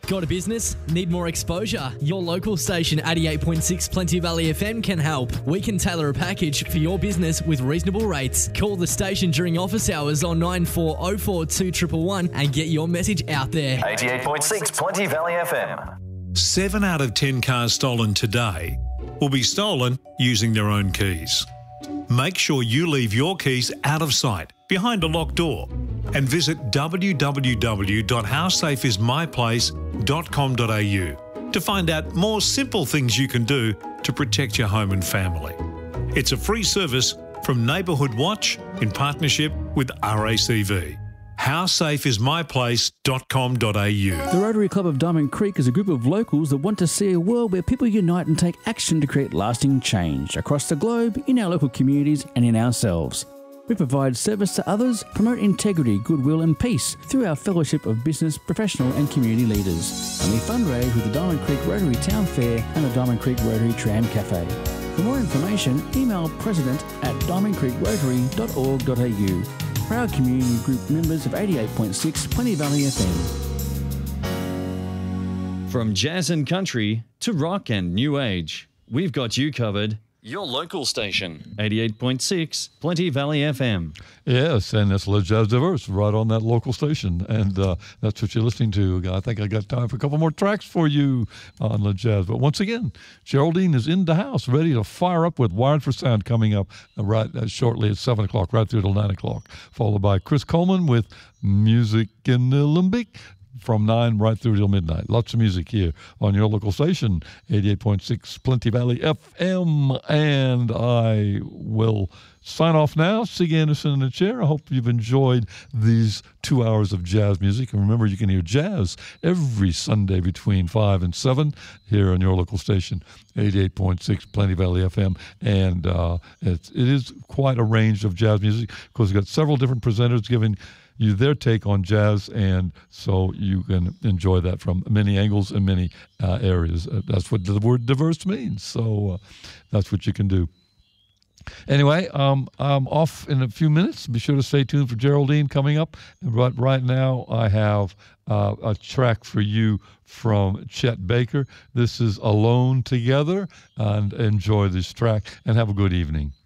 Got a business? Need more exposure? Your local station 88.6 Plenty Valley FM can help. We can tailor a package for your business with reasonable rates. Call the station during office hours on 9404 2111 and get your message out there. 88.6 Plenty Valley FM. 7 out of 10 cars stolen today will be stolen using their own keys. Make sure you leave your keys out of sight, behind a locked door, and visit www.howsafeismyplace.com.au to find out more simple things you can do to protect your home and family. It's a free service from Neighbourhood Watch in partnership with RACV. HowSafeIsMyPlace.com.au. The Rotary Club of Diamond Creek is a group of locals that want to see a world where people unite and take action to create lasting change across the globe, in our local communities and in ourselves. We provide service to others, promote integrity, goodwill and peace through our fellowship of business, professional and community leaders. And we fundraise with the Diamond Creek Rotary Town Fair and the Diamond Creek Rotary Tram Cafe. For more information, email president@diamondcreekrotary.org.au. Proud community group members of 88.6 Plenty Valley FM. From jazz and country to rock and new age, we've got you covered. Your local station, 88.6 Plenty Valley FM. Yes, and that's Le Jazz Diverse right on that local station. And that's what you're listening to. I think I got time for a couple more tracks for you on Le Jazz. But once again, Geraldine is in the house, ready to fire up with Wired for Sound coming up shortly at 7 o'clock, right through till 9 o'clock. Followed by Chris Coleman with Music in the Limbic from 9 right through till midnight. Lots of music here on your local station, 88.6 Plenty Valley FM. And I will sign off now. Sig Anderson in the chair. I hope you've enjoyed these 2 hours of jazz music. And remember, you can hear jazz every Sunday between 5 and 7 here on your local station, 88.6 Plenty Valley FM. And it is quite a range of jazz music because we've got several different presenters giving you their take on jazz, and so you can enjoy that from many angles and many areas. That's what the word diverse means, so that's what you can do. Anyway, I'm off in a few minutes. Be sure to stay tuned for Geraldine coming up. But right now, I have a track for you from Chet Baker. This is Alone Together, and enjoy this track, and have a good evening.